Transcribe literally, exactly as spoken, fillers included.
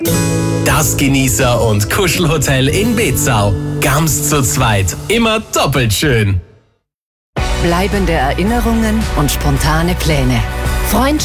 Das Genießer- und Kuschelhotel in Bezau. Ganz zu zweit. Immer doppelt schön. Bleibende Erinnerungen und spontane Pläne. Freundschaft